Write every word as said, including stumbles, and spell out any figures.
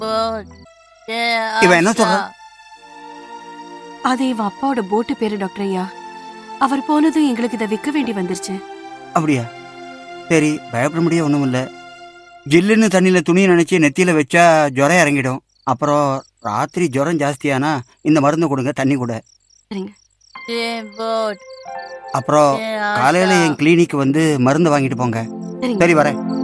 இவன் என்ன சொல்ற? அது இவ அப்பாவோட போட்டு பேரு டாக்டர் ஐயா. அவர் போனதும் எங்களுக்கு இதை விற்க வேண்டி வந்துருச்சு. அப்படியா? சரி, பயப்பட முடிய ஒண்ணும் இல்ல. ஜில்லுன்னு தண்ணியில துணியை நினைச்சு நெத்தியில வச்சா ஜுரம் இறங்கிடும். அப்புறம் ராத்திரி ஜுரம் ஜாஸ்தியானா இந்த மருந்து கொடுங்க, தண்ணி கூட. சரிங்க. அப்புறம் காலையில என் கிளினிக் வந்து மருந்து வாங்கிட்டு போங்க. சரிங்க. சரி, வரேன்.